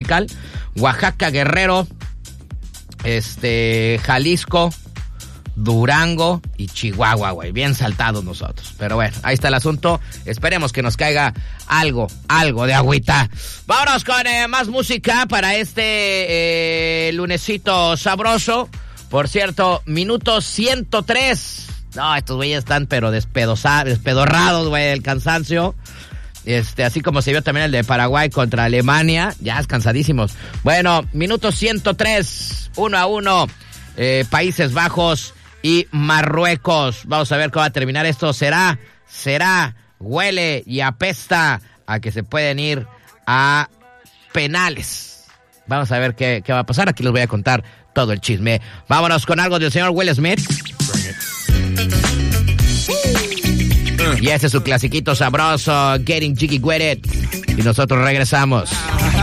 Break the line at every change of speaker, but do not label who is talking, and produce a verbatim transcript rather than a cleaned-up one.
musical. Oaxaca, Guerrero, este, Jalisco, Durango y Chihuahua, güey. Bien saltados nosotros. Pero bueno, ahí está el asunto. Esperemos que nos caiga algo, algo de agüita. Vámonos con eh, más música para este eh, lunesito sabroso. Por cierto, minuto ciento tres. No, estos güeyes están pero despedozados, despedorrados, güey, del cansancio. Este, así como se vio también el de Paraguay contra Alemania. Ya descansadísimos. Bueno, minuto ciento tres. Uno a uno. Eh, Países Bajos y Marruecos. Vamos a ver cómo va a terminar esto. Será, será, huele y apesta a que se pueden ir a penales. Vamos a ver qué, qué va a pasar. Aquí les voy a contar todo el chisme. Vámonos con algo del señor Will Smith. Y ese es su clasiquito sabroso, Getting Jiggy With It. Y nosotros regresamos.